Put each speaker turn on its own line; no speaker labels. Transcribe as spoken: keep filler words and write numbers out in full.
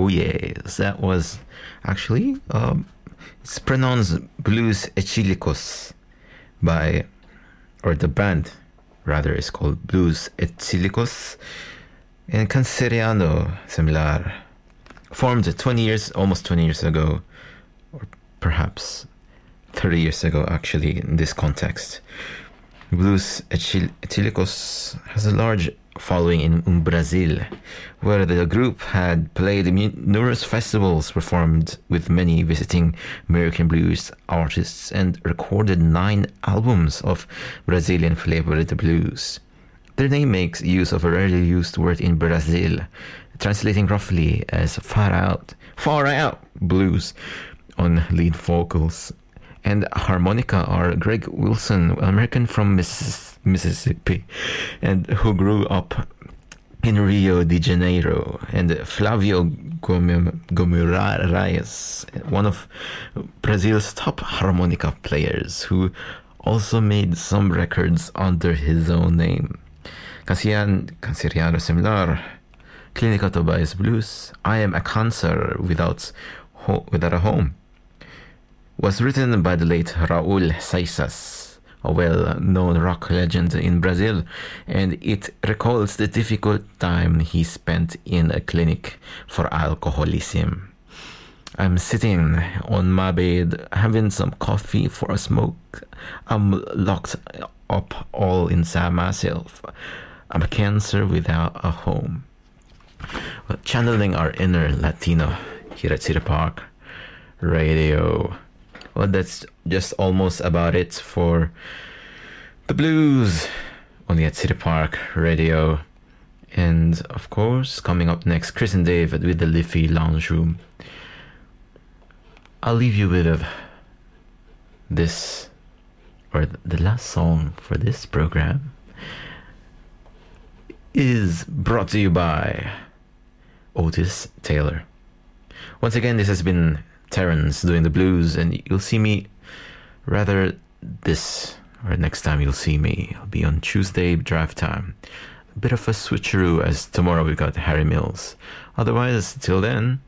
Oh yes, that was actually um, it's pronounced Blues Echilicos by, or the band rather is called Blues Echilicos, and Canceriano similar, formed twenty years, almost twenty years ago, or perhaps thirty years ago actually in this context. Blues Echilicos has a large following in Brazil, where the group had played numerous festivals, performed with many visiting American blues artists, and recorded nine albums of Brazilian flavored blues. Their name makes use of a rarely used word in Brazil, translating roughly as far out, far out blues on lead vocals. And harmonica are Greg Wilson, an American from Mississippi, and who grew up in Rio de Janeiro, and Flavio Gomes, one of Brazil's top harmonica players, who also made some records under his own name. Canceriano similar, Clínica Tobias Blues, I Am a Cancer Without, ho- without a Home, was written by the late Raul Seixas, a well-known rock legend in Brazil, and it recalls the difficult time he spent in a clinic for alcoholism. I'm sitting on my bed having some coffee for a smoke. I'm locked up all inside myself. I'm a cancer without a home. Well, channeling our inner Latino here at City Park Radio. Well, that's just almost about it for the blues, only at City Park Radio. And of course, coming up next, Chris and David with the Liffey Lounge Room. I'll leave you with this, or the last song for this program is brought to you by Otis Taylor. Once again, this has been Terrence doing the blues, and you'll see me, rather this, or next time you'll see me, I'll be on Tuesday drive time. A bit of a switcheroo, as tomorrow we've got Harry Mills. Otherwise, till then,